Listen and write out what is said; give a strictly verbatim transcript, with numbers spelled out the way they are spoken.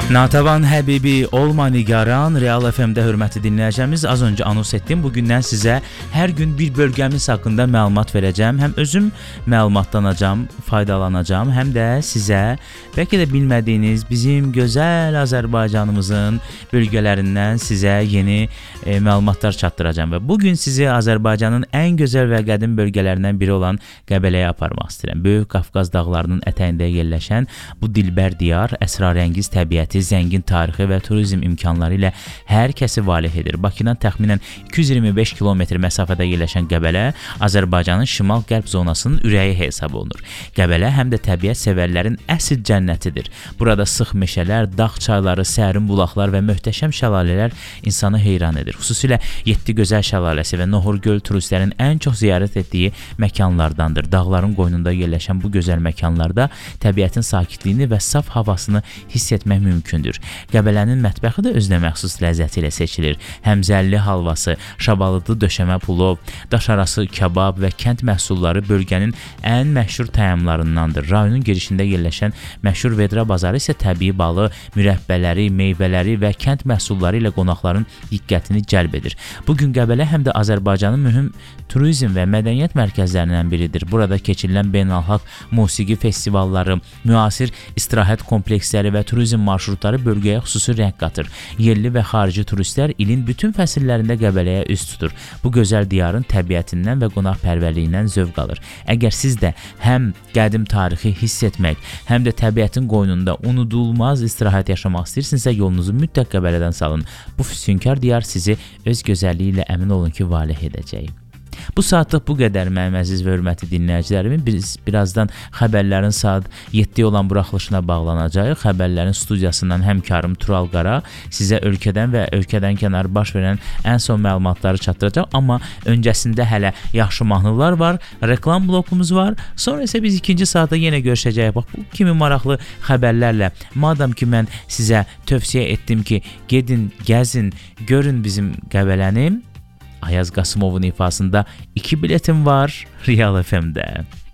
Natəvan Həbibi olma nigaran, Real F M-də hörmətli dinləyəcəyimiz, az öncə anons etdim. Bugündən sizə hər gün bir bölgəmiz haqqında məlumat verəcəm. Həm özüm məlumatlanacağam, faydalanacağam, həm də sizə bəlkə də bilmədiyiniz bizim gözəl Azərbaycanımızın bölgələrindən sizə yeni e, məlumatlar çatdıracağam. Və bugün sizi Azərbaycanın ən gözəl və qədim bölgələrindən biri olan Qəbələyə aparmaq istəyirəm. Böyük Qafqaz dağlarının ətəyində yerləşən bu dilbər diyar, əsrarəngiz təbiəti, zəngin tarixi və turizm imkanları ilə hər kəsi valeh edir. Bakıdan təxminən iki yüz iyirmi beş kilometr məsafədə yerləşən Qəbələ Azərbaycanın şimal-qərb zonasının ürəyi hesab olunur. Qəbələ həm də təbiət sevərlərin əsl cənnətidir. Burada sıx meşələr, dağ çayları, sərin bulaqlar və möhtəşəm şəlalələr insanı heyran edir. Xüsusilə yeddi gözəl şəlaləsi və Nohur göl turistlərin ən çox ziyarət etdiyi məkanlardandır. Dağların qoynunda yerləşən bu gözəl məkanlarda təbiətin sakitliyini və saf havasını hiss etmək mümkündür. Qəbələnin mətbəxi də özünə məxsus ləzzəti ilə seçilir. Həmzəlli halvası, şabalıdlı döşəmə pulov, daşarası kabab və kənd məhsulları bölgənin ən məşhur təyamlarındandır. Rayonun girişində yerləşən məşhur Vedra bazarı isə təbii balı, mürəbbələri, meyvələri və kənd məhsulları ilə qonaqların diqqətini cəlb edir. Bugün Qəbələ həm də Azərbaycanın mühüm turizm və mədəniyyət mərkəzlərindən biridir. Burada keçirilən beynəlxalq musiqi festivalları, müasir istirahət kompleksləri və turizm marşrutları bölgəyə xüsusi rəng qatır. Yerli və xarici turistlər ilin bütün fəsillərində Qəbələyə üz tutur. Bu gözəl diyarın təbiətindən və qonaqpərvərliyindən zövq alır. Əgər siz də həm qədim tarixi hiss etmək, həm də təbiətin qoynunda unudulmaz istirahət yaşamaq istəyirsinizsə, yolunuzu mütləq Qəbələdən salın. Bu füsunkar diyar sizi öz gözəlliyi ilə əmin olun ki, valeh edəcək. Bu saatlıq bu qədər mənim əziz və hörmətli dinləyicilərimin. Biz birazdan xəbərlərin saat yeddiyə olan buraxılışına bağlanacağıq. Xəbərlərin studiyasından həmkarım Tural Qara sizə ölkədən və ölkədən kənar baş verən ən son məlumatları çatdıracaq. Amma öncəsində hələ yaxşı mahnılar var, reklam blokumuz var. Sonra isə biz ikinci saatda yenə görüşəcəyik. Bax, bu kimi maraqlı xəbərlərlə. Madam ki, mən sizə tövsiyə etdim ki, gedin, gəzin, görün bizim Qəbələni. Ayaz Qasımovun ifasında iki biletim var Real F M-də.